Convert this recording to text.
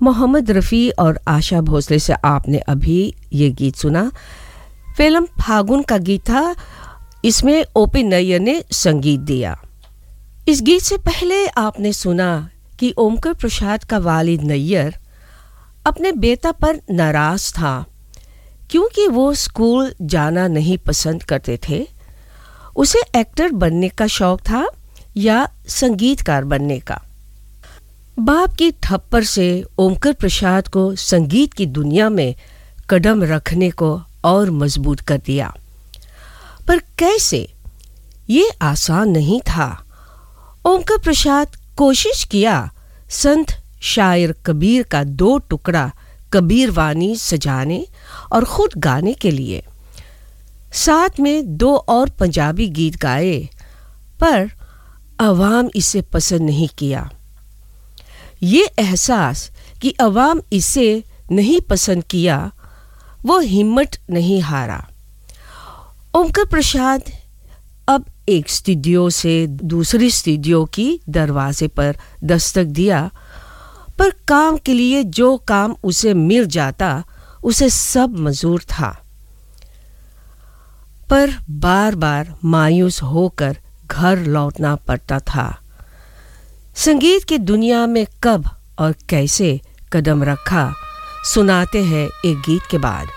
मोहम्मद रफ़ी और आशा भोसले से आपने अभी ये गीत सुना। फिल्म फागुन का गीत था, इसमें ओपी नैयर ने संगीत दिया। इस गीत से पहले आपने सुना कि ओमकर प्रसाद का वालिद नैयर अपने बेटा पर नाराज था क्योंकि वो स्कूल जाना नहीं पसंद करते थे। उसे एक्टर बनने का शौक था या संगीतकार बनने का। बाप की थप्पड़ से ओमकर प्रसाद को संगीत की दुनिया में कदम रखने को और मजबूत कर दिया। पर कैसे? ये आसान नहीं था। ओमकर प्रसाद कोशिश किया संत शायर कबीर का 2 टुकड़ा कबीर वाणी सजाने और खुद गाने के लिए। साथ में 2 और पंजाबी गीत गाए, पर अवाम इसे पसंद नहीं किया। ये एहसास कि अवाम इसे नहीं पसंद किया, वो हिम्मत नहीं हारा। ओमकर प्रसाद अब एक स्टूडियो से दूसरी स्टूडियो की दरवाजे पर दस्तक दिया, पर काम के लिए जो काम उसे मिल जाता उसे सब मंजूर था। पर बार-बार मायूस होकर घर लौटना पड़ता था। संगीत की दुनिया में कब और कैसे कदम रखा, सुनाते हैं एक गीत के बाद।